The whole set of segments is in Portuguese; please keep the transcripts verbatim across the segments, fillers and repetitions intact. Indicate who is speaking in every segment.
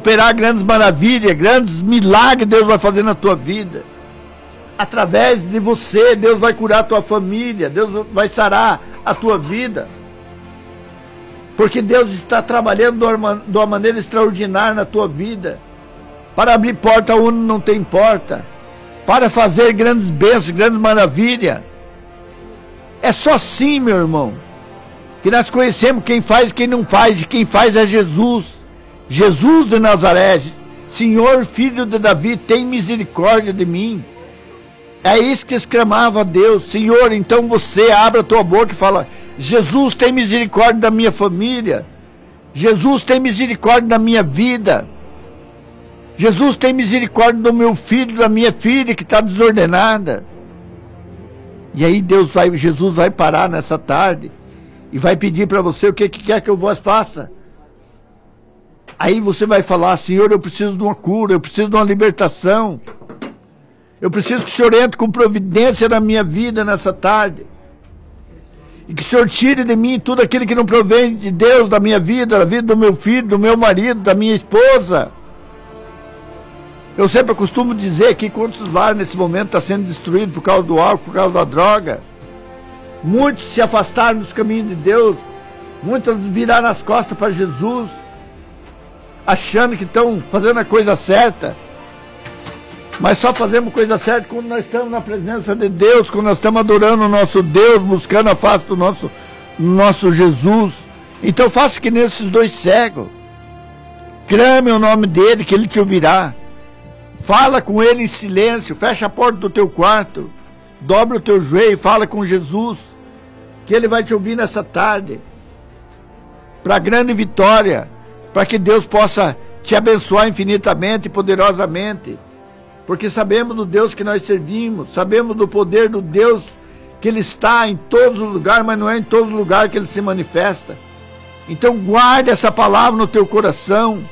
Speaker 1: operar grandes maravilhas, grandes milagres Deus vai fazer na tua vida. Através de você, Deus vai curar a tua família, Deus vai sarar a tua vida. Porque Deus está trabalhando de uma, de uma maneira extraordinária na tua vida. Para abrir porta onde não tem porta. Para fazer grandes bênçãos, grandes maravilhas. É só assim, meu irmão, que nós conhecemos quem faz e quem não faz. E quem faz é Jesus. Jesus de Nazaré. Senhor, filho de Davi, tem misericórdia de mim. É isso que exclamava a Deus. Senhor, então você abre a tua boca e fala: Jesus, tem misericórdia da minha família. Jesus, tem misericórdia da minha vida. Jesus, tem misericórdia do meu filho, da minha filha que está desordenada. E aí Deus vai, Jesus vai parar nessa tarde e vai pedir para você o que, que quer que eu vos faça. Aí você vai falar: Senhor, eu preciso de uma cura, eu preciso de uma libertação. Eu preciso que o Senhor entre com providência na minha vida nessa tarde. E que o Senhor tire de mim tudo aquilo que não provém de Deus, da minha vida, da vida do meu filho, do meu marido, da minha esposa. Eu sempre costumo dizer que quantos lares nesse momento estão sendo destruídos por causa do álcool, por causa da droga. Muitos se afastaram dos caminhos de Deus. Muitos viraram as costas para Jesus, achando que estão fazendo a coisa certa. Mas só fazemos coisa certa quando nós estamos na presença de Deus, quando nós estamos adorando o nosso Deus, buscando a face do nosso, nosso Jesus. Então faça que nesses dois cegos, clame o nome dele, que ele te ouvirá. Fala com ele em silêncio, fecha a porta do teu quarto, dobra o teu joelho, fala com Jesus, que ele vai te ouvir nessa tarde, para grande vitória, para que Deus possa te abençoar infinitamente e poderosamente. Porque sabemos do Deus que nós servimos, sabemos do poder do Deus, que Ele está em todos os lugares, mas não é em todo lugar que Ele se manifesta. Então guarde essa palavra no teu coração.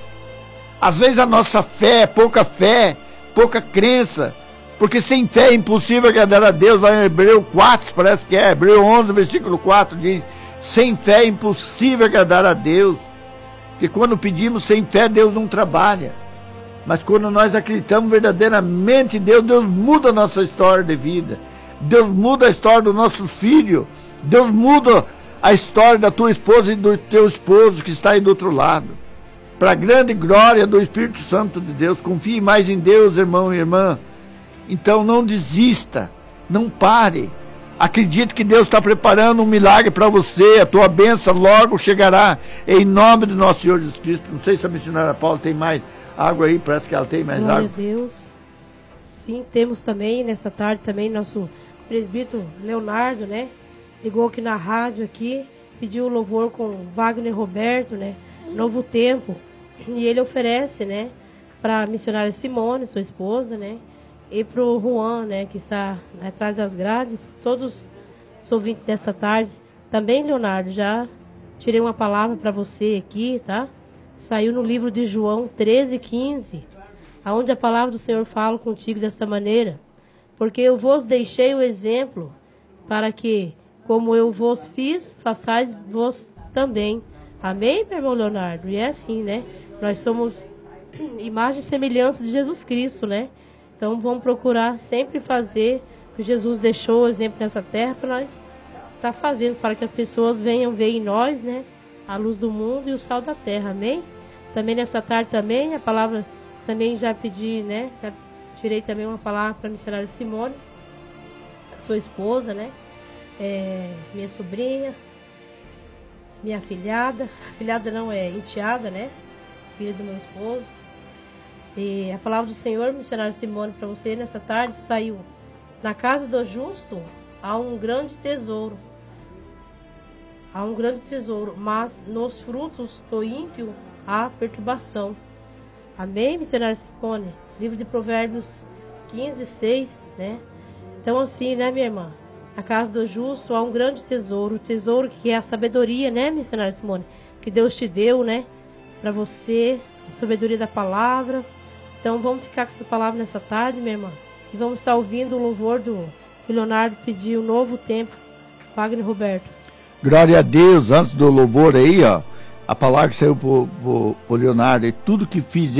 Speaker 1: Às vezes a nossa fé é pouca fé, pouca crença, porque sem fé é impossível agradar a Deus. Lá em Hebreu quatro, parece que é, Hebreu onze, versículo quatro diz: sem fé é impossível agradar a Deus. Porque quando pedimos sem fé, Deus não trabalha. Mas quando nós acreditamos verdadeiramente em Deus, Deus muda a nossa história de vida. Deus muda a história do nosso filho. Deus muda a história da tua esposa e do teu esposo que está aí do outro lado. Para a grande glória do Espírito Santo de Deus. Confie mais em Deus, irmão e irmã. Então não desista, não pare. Acredite que Deus está preparando um milagre para você. A tua bênção logo chegará, em nome do nosso Senhor Jesus Cristo. Não sei se a missionária Paula tem mais água aí, parece que ela tem mais
Speaker 2: Glória
Speaker 1: água.
Speaker 2: Glória a Deus. Sim, temos também, nessa tarde, também nosso presbítero Leonardo, né? Ligou aqui na rádio aqui, pediu louvor com Wagner Roberto, né? Novo Tempo. E ele oferece, né? Para a missionária Simone, sua esposa, né? E para o Juan, né? Que está atrás das grades. Todos os ouvintes dessa tarde. Também, Leonardo, já tirei uma palavra para você aqui, tá? Saiu no livro de João treze, quinze, onde a palavra do Senhor fala contigo desta maneira: porque eu vos deixei o exemplo, para que, como eu vos fiz, façais vos também. Amém, meu irmão Leonardo? E é assim, né? Nós somos imagem e semelhança de Jesus Cristo, né? Então vamos procurar sempre fazer o que Jesus deixou o exemplo nessa terra para nós estar tá fazendo, para que as pessoas venham ver em nós, né? A luz do mundo e o sal da terra, amém? Também nessa tarde também, a palavra, também já pedi, né? Já tirei também uma palavra para a missionária Simone, sua esposa, né? É, minha sobrinha, minha afilhada, afilhada não, é enteada, né? Filha do meu esposo. E a palavra do Senhor, missionária Simone, para você nessa tarde, saiu: na casa do justo há um grande tesouro. Há um grande tesouro, mas nos frutos do ímpio há perturbação. Amém, missionária Simone? Livro de Provérbios quinze, seis, né? Então assim, né, minha irmã? Na casa do justo há um grande tesouro. O tesouro que é a sabedoria, né, missionária Simone? Que Deus te deu, né? Para você, a sabedoria da palavra. Então vamos ficar com essa palavra nessa tarde, minha irmã. E vamos estar ouvindo o louvor do que Leonardo pediu, Novo Tempo. Wagner Roberto.
Speaker 1: Glória a Deus. Antes do louvor aí, ó, a palavra que saiu pro, pro, pro Leonardo, e tudo que fiz